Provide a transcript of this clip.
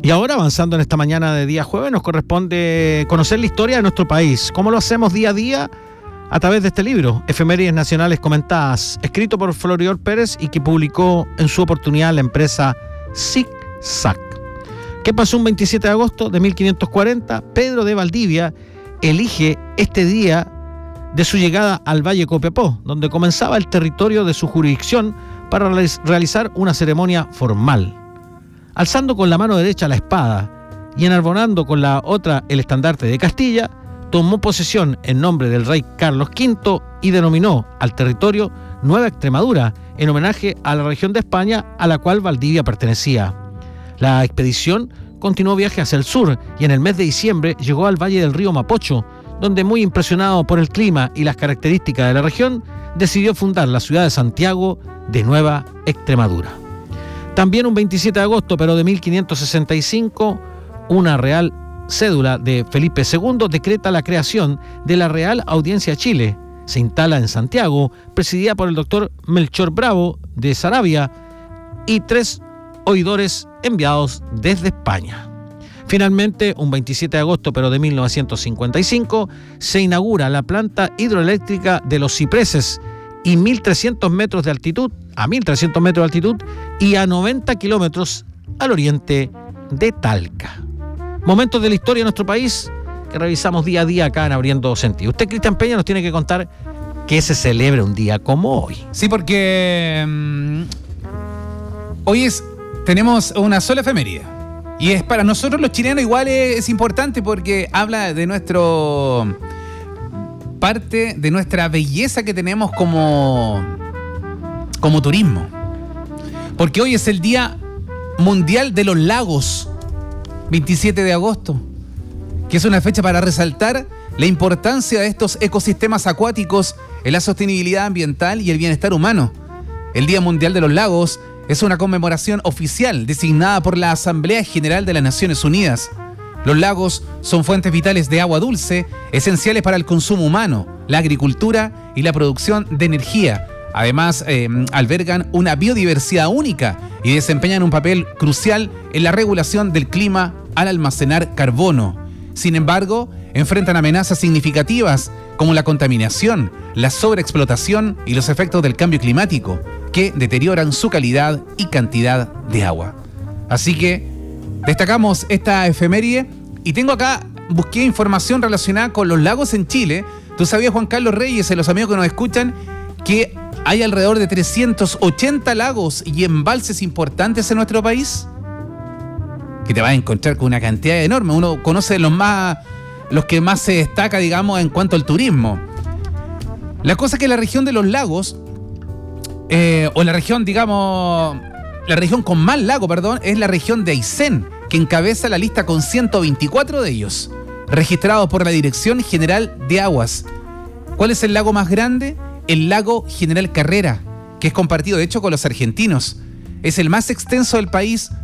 Y ahora, avanzando en esta mañana de día jueves, nos corresponde conocer la historia de nuestro país. ¿Cómo lo hacemos día a día? A través de este libro, Efemérides Nacionales Comentadas, escrito por Floridor Pérez y que publicó en su oportunidad la empresa Zig-Zag. ¿Qué pasó un 27 de agosto de 1540? Pedro de Valdivia elige este día de su llegada al Valle Copiapó, donde comenzaba el territorio de su jurisdicción para realizar una ceremonia formal. Alzando con la mano derecha la espada y enarbolando con la otra el estandarte de Castilla, tomó posesión en nombre del rey Carlos V y denominó al territorio Nueva Extremadura, en homenaje a la región de España a la cual Valdivia pertenecía. La expedición continuó viaje hacia el sur y en el mes de diciembre llegó al valle del río Mapocho, donde, muy impresionado por el clima y las características de la región, decidió fundar la ciudad de Santiago de Nueva Extremadura. También un 27 de agosto, pero de 1565, una real cédula de Felipe II decreta la creación de la Real Audiencia de Chile. Se instala en Santiago, presidida por el doctor Melchor Bravo de Saravia y 3 oidores enviados desde España. Finalmente, un 27 de agosto, pero de 1955, se inaugura la planta hidroeléctrica de Los Cipreses y 1.300 metros de altitud, y a 90 kilómetros al oriente de Talca. Momentos de la historia de nuestro país que revisamos día a día acá en Abriendo Sentido. Usted, Cristian Peña, nos tiene que contar que se celebra un día como hoy. Sí, porque hoy tenemos una sola efeméride. Y es para nosotros los chilenos igual es importante porque habla de parte de nuestra belleza que tenemos como turismo. Porque hoy es el Día Mundial de los Lagos, 27 de agosto, que es una fecha para resaltar la importancia de estos ecosistemas acuáticos en la sostenibilidad ambiental y el bienestar humano. El Día Mundial de los Lagos es una conmemoración oficial designada por la Asamblea General de las Naciones Unidas. Los lagos son fuentes vitales de agua dulce, esenciales para el consumo humano, la agricultura y la producción de energía. Además, albergan una biodiversidad única y desempeñan un papel crucial en la regulación del clima al almacenar carbono. Sin embargo, enfrentan amenazas significativas como la contaminación, la sobreexplotación y los efectos del cambio climático, que deterioran su calidad y cantidad de agua. Así que destacamos esta efeméride y busqué información relacionada con los lagos en Chile. ¿Tú sabías, Juan Carlos Reyes, y los amigos que nos escuchan, que hay alrededor de 380 lagos y embalses importantes en nuestro país? Que te vas a encontrar con una cantidad enorme. Uno conoce los que más se destaca, digamos, en cuanto al turismo. La cosa es que la región de los lagos, la región con más lago, es la región de Aysén, que encabeza la lista con 124 de ellos, registrados por la Dirección General de Aguas. ¿Cuál es el lago más grande? El lago General Carrera, que es compartido de hecho con los argentinos. Es el más extenso del país,